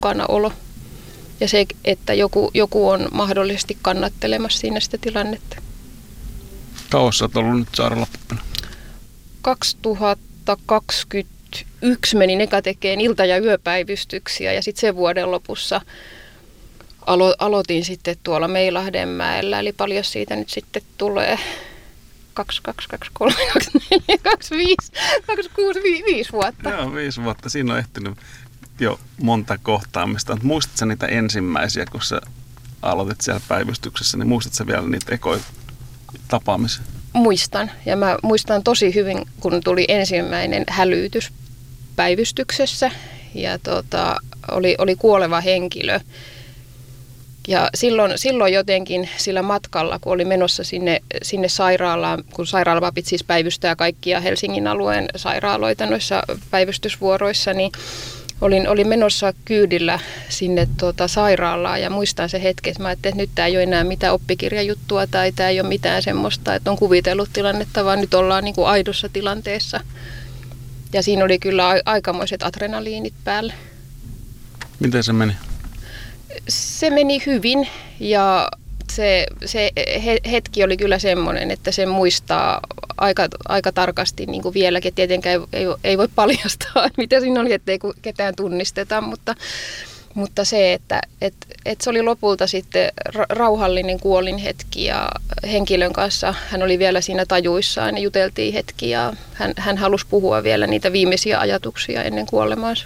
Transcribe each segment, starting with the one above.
mukanaolo. Ja se, että joku on mahdollisesti kannattelemassa siinä sitä tilannetta. Kauas sä oot ollut nyt sairaalapappina? 2021 menin eka tekemään ilta- ja yöpäivystyksiä ja sitten sen vuoden lopussa aloitin sitten tuolla Meilahdenmäellä. Eli paljon siitä nyt sitten tulee 2, 2, 2, 3, 2, 4, 2, 5, 2, 6, 5 vuotta. Joo, 5 vuotta. Siinä on ehtinyt jo monta kohtaamista. Muistatko sä niitä ensimmäisiä, kun sä aloitit siellä päivystyksessä, niin muistatko sä vielä niitä ekoja tapaamisia? Muistan. Ja mä muistan tosi hyvin, kun tuli ensimmäinen hälytys päivystyksessä. Ja oli kuoleva henkilö. Ja silloin jotenkin sillä matkalla, kun oli menossa sinne sairaalaan, kun sairaalapapit siis päivystää kaikkia Helsingin alueen sairaaloita noissa päivystysvuoroissa, niin olin menossa kyydillä sinne sairaalaan ja muistan se hetki, että mä ajattelin, että nyt tämä ei ole enää mitään oppikirjajuttua tai tämä ei ole mitään semmoista, että on kuvitellut tilannetta, vaan nyt ollaan niin kuin aidossa tilanteessa. Ja siinä oli kyllä aikamoiset adrenaliinit päällä. Miten se meni? Se meni hyvin ja se hetki oli kyllä semmoinen, että se muistaa aika tarkasti niin kuin vieläkin. Tietenkään ei voi paljastaa, mitä siinä oli, ettei ketään tunnisteta, mutta se, että se oli lopulta sitten rauhallinen kuolinhetki ja henkilön kanssa hän oli vielä siinä tajuissaan ja juteltiin hetki ja hän halusi puhua vielä niitä viimeisiä ajatuksia ennen kuolemaansa.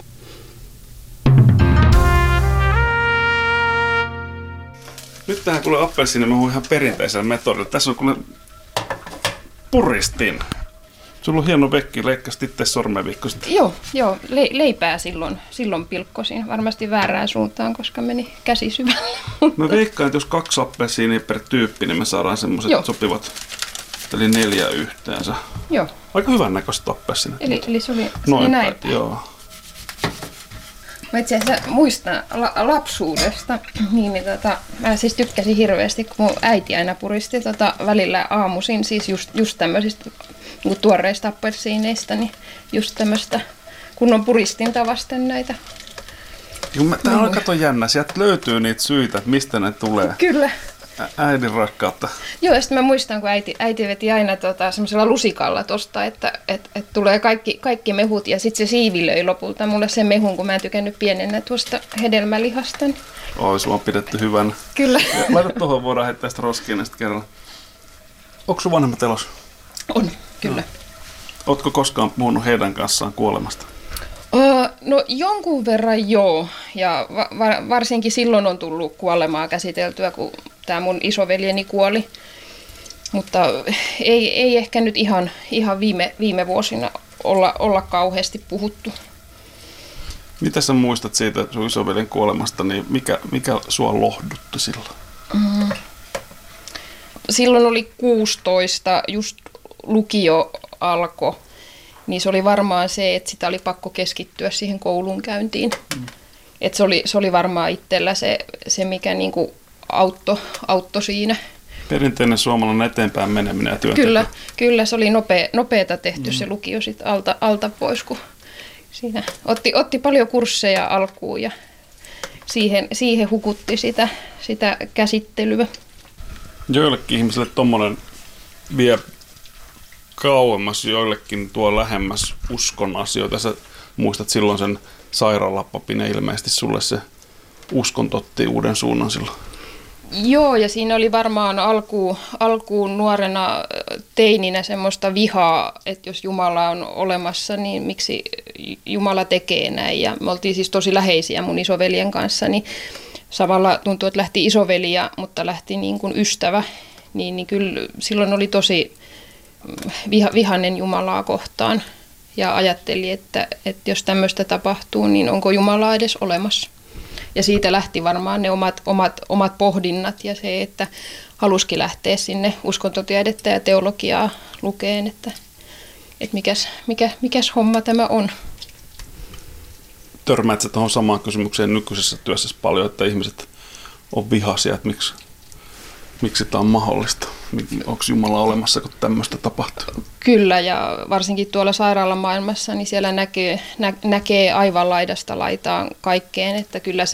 Nyt tähän kuule appelsiinimehu ihan perinteisellä metodilla. Tässä on kuule puristin. Sulla on hieno vekki, leikkasit itse sormenviikkosit. Joo, leipää silloin pilkkosin. Varmasti väärään suuntaan, koska meni käsi syvälle. Mä veikkaan, että jos 2 appelsiinia per tyyppi, niin me saadaan semmoiset sopivat, eli 4 yhteensä. Joo. Aika hyvän näköiset appelsiinit. Eli se oli näin. Joo. Mä itse asiassa muistan lapsuudesta, mä siis tykkäsin hirveästi, kun mun äiti aina puristi välillä aamuisin, siis just tämmöisistä niin tuoreista appelsiineista, niin just tämmöistä kunnon puristinta vasten näitä. Tää on kato jännä, sieltä löytyy niitä syitä, että mistä ne tulee. Kyllä. Äidin rakkautta. Joo, ja sitten mä muistan, kun äiti veti aina semmoisella lusikalla tosta, että tulee kaikki mehut, ja sitten se siivilöi lopulta mulle sen mehun, kun mä en tykännyt pienenä tuosta hedelmälihasta. Oi, sulla on pidetty hyvänä. Kyllä. Laita tuohon, voidaan heittää sitä roskiin sitten kerralla. Onko sun vanhemmat elossa? On, kyllä. No. Ootko koskaan puhunut heidän kanssaan kuolemasta? No jonkun verran joo, ja varsinkin silloin on tullut kuolemaa käsiteltyä, kun tämä mun isoveljeni kuoli. Mutta ei ehkä nyt ihan viime vuosina olla kauheasti puhuttu. Mitä sä muistat siitä sun isoveljen kuolemasta, niin mikä sua lohdutti silloin? Silloin oli 16, just lukio alkoi. Niin se oli varmaan se, että sitä oli pakko keskittyä siihen koulunkäyntiin. Että se oli varmaan itsellä se mikä niinku auttoi siinä. Perinteinen suomalainen eteenpäin meneminen ja työnteko. Kyllä, se oli nopeata tehty se lukio sit alta pois, kun siinä otti paljon kursseja alkuun ja siihen hukutti sitä käsittelyä. Joillekin ihmisille tommonen vie kauemmas, joillekin tuo lähemmäs uskon asioita. Sä muistat silloin sen sairaalapapin ja ilmeisesti sulle se uskonto otti uuden suunnan silloin. Joo, ja siinä oli varmaan alkuun nuorena teininä semmoista vihaa, että jos Jumala on olemassa, niin miksi Jumala tekee näin. Ja me oltiin siis tosi läheisiä mun isoveljen kanssa, niin samalla tuntui, että lähti isoveli, mutta lähti niin kuin ystävä. Niin kyllä silloin oli tosi vihainen Jumalaa kohtaan ja ajatteli, että jos tämmöistä tapahtuu, niin onko Jumalaa edes olemassa. Ja siitä lähti varmaan ne omat pohdinnat ja se, että halusikin lähteä sinne uskontotiedettä ja teologiaa lukeen, että mikäs homma tämä on. Törmäät sä tuohon samaan kysymykseen nykyisessä työssä paljon, että ihmiset on vihaisia, että Miksi tämä on mahdollista? Onko Jumala olemassa, kun tämmöistä tapahtuu? Kyllä, ja varsinkin tuolla sairaalamaailmassa, niin siellä näkee aivan laidasta laitaan kaikkeen, että kyllä